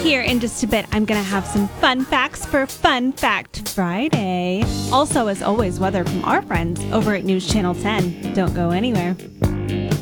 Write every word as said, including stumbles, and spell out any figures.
Here in just a bit, I'm going to have some fun facts for Fun Fact Friday. Also, as always, weather from our friends over at News Channel ten. Don't go anywhere.